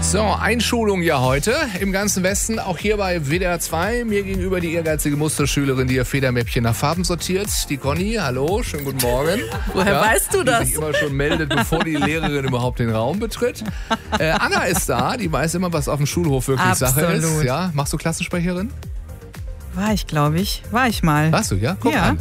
So, Einschulung ja heute im ganzen Westen, auch hier bei WDR 2. Mir gegenüber die ehrgeizige Musterschülerin, die ihr Federmäppchen nach Farben sortiert. Die Conny, hallo, schönen guten Morgen. Woher weißt du das? Die sich immer schon meldet, bevor die Lehrerin überhaupt den Raum betritt. Anna ist da, die weiß immer, was auf dem Schulhof wirklich Sache ist. Ja, machst du Klassensprecherin? War ich, glaube ich. War ich mal. Warst du, ja? Guck Ja. an.